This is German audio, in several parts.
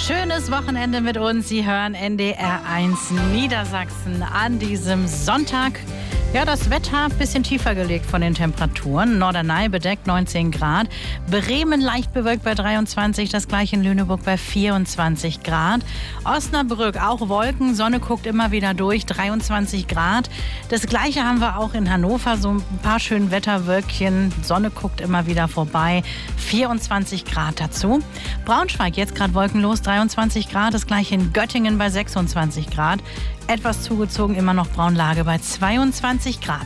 Schönes Wochenende mit uns. Sie hören NDR 1 Niedersachsen an diesem Sonntag. Ja, das Wetter ein bisschen tiefer gelegt von den Temperaturen. Norderney bedeckt 19 Grad. Bremen leicht bewölkt bei 23. Das gleiche in Lüneburg bei 24 Grad. Osnabrück auch Wolken. Sonne guckt immer wieder durch. 23 Grad. Das gleiche haben wir auch in Hannover. So ein paar schöne Wetterwölkchen. Sonne guckt immer wieder vorbei. 24 Grad dazu. Braunschweig jetzt gerade wolkenlos. 23 Grad. Das gleiche in Göttingen bei 26 Grad. Etwas zugezogen, immer noch Braunlage bei 22 Grad.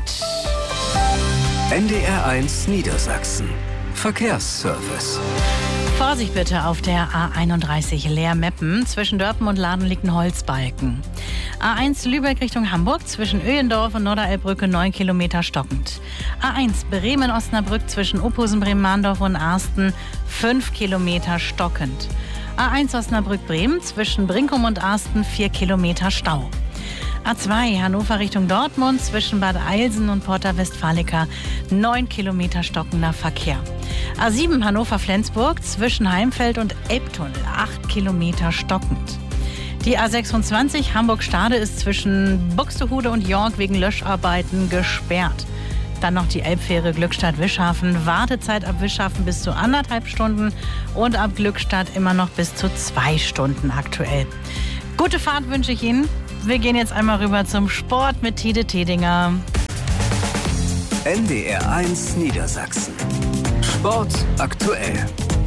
NDR 1 Niedersachsen. Verkehrsservice. Vorsicht bitte auf der A31 Leer-Meppen. Zwischen Dörpen und Laden liegt ein Holzbalken. A1 Lübeck Richtung Hamburg. Zwischen Öhendorf und Norderelbbrücke 9 Kilometer stockend. A1 Bremen-Osnabrück zwischen Uphusen, Bremen-Mahndorf und Arsten 5 Kilometer stockend. A1 Osnabrück-Bremen zwischen Brinkum und Arsten 4 Kilometer Stau. A2 Hannover Richtung Dortmund zwischen Bad Eilsen und Porta Westfalica 9 Kilometer stockender Verkehr. A7 Hannover-Flensburg zwischen Heimfeld und Elbtunnel 8 Kilometer stockend. Die A26 Hamburg-Stade ist zwischen Buxtehude und York wegen Löscharbeiten gesperrt. Dann noch die Elbfähre Glückstadt-Wischhafen. Wartezeit ab Wischhafen bis zu 1,5 Stunden und ab Glückstadt immer noch bis zu 2 Stunden aktuell. Gute Fahrt wünsche ich Ihnen. Wir gehen jetzt einmal rüber zum Sport mit Tide Tedinger. NDR 1 Niedersachsen. Sport aktuell.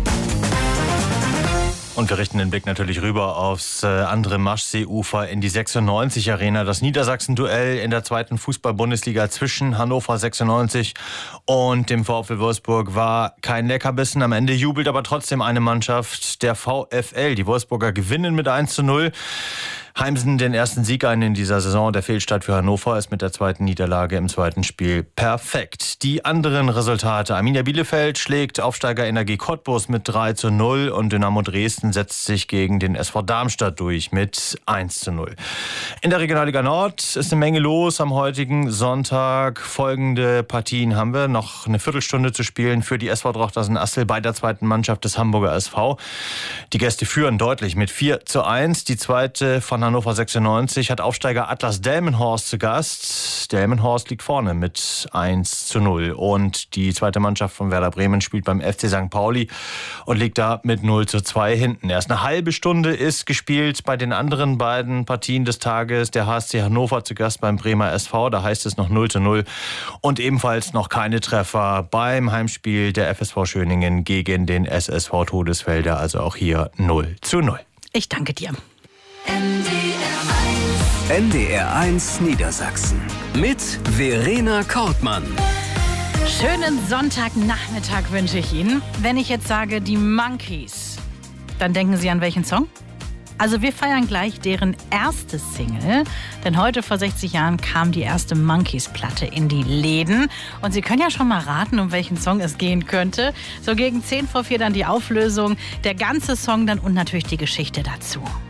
Und wir richten den Blick natürlich rüber aufs andere Maschseeufer in die 96 Arena. Das Niedersachsen-Duell in der 2. Fußball-Bundesliga zwischen Hannover 96 und dem VfL Wolfsburg war kein Leckerbissen. Am Ende jubelt aber trotzdem eine Mannschaft, der VfL. Die Wolfsburger gewinnen mit 1:0. Heimsen den ersten Sieg ein in dieser Saison. Der Fehlstart für Hannover ist mit der 2. Niederlage im 2. Spiel perfekt. Die anderen Resultate. Arminia Bielefeld schlägt Aufsteiger Energie Cottbus mit 3:0 und Dynamo Dresden setzt sich gegen den SV Darmstadt durch mit 1:0. In der Regionalliga Nord ist eine Menge los am heutigen Sonntag. Folgende Partien haben wir. Noch eine Viertelstunde zu spielen für die SV Drochtersen-Assel bei der 2. Mannschaft des Hamburger SV. Die Gäste führen deutlich mit 4:1. Die zweite von Hannover 96 hat Aufsteiger Atlas Delmenhorst zu Gast. Delmenhorst liegt vorne mit 1:0. Und die zweite Mannschaft von Werder Bremen spielt beim FC St. Pauli und liegt da mit 0:2 hinten. Erst eine halbe Stunde ist gespielt bei den anderen beiden Partien des Tages. Der HSC Hannover zu Gast beim Bremer SV. Da heißt es noch 0:0. Und ebenfalls noch keine Treffer beim Heimspiel der FSV Schöningen gegen den SSV Todesfelder. Also auch hier 0:0. Ich danke dir. NDR 1 Niedersachsen mit Verena Kortmann. Schönen Sonntagnachmittag wünsche ich Ihnen. Wenn ich jetzt sage, die Monkees, dann denken Sie an welchen Song? Also wir feiern gleich deren erstes Single, denn heute vor 60 Jahren kam die erste Monkees-Platte in die Läden. Und Sie können ja schon mal raten, um welchen Song es gehen könnte. So gegen 3:10 dann die Auflösung, der ganze Song dann und natürlich die Geschichte dazu.